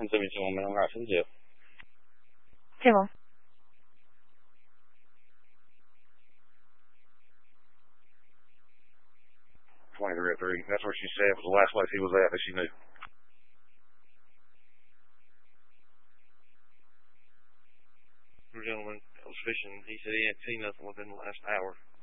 这边请我们2号陈姐。 谢龙。 2303. That's where she said was the last place he was at that she knew. Gentleman that was fishing, he said he hadn't seen nothing within the last hour.